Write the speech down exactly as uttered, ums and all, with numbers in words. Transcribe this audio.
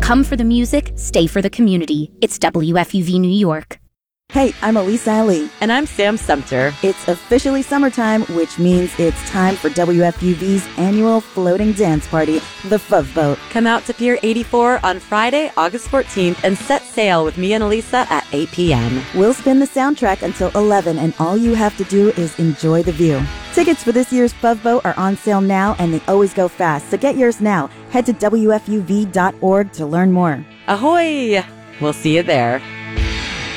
Come for the music, stay for the community. It's W F U V New York. Hey, I'm Elisa Ali. And I'm Sam Sumter. It's officially summertime, which means it's time for W F U V's annual floating dance party, the Fove Boat. Come out to Pier eighty-four on Friday, August fourteenth, and set sail with me and Elisa at eight p.m. We'll spin the soundtrack until eleven, and all you have to do is enjoy the view. Tickets for this year's Fove Boat are on sale now, and they always go fast, so get yours now. Head to W F U V dot org to learn more. Ahoy! We'll see you there.